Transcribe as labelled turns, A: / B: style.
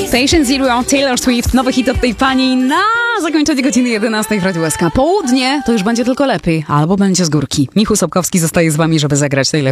A: Patient Zero, Taylor Swift, nowy hit od tej pani na zakończenie godziny 11 w Radiu SK. Południe to już będzie tylko lepiej, albo będzie z górki. Michał Sobkowski zostaje z wami, żeby zagrać najlepsze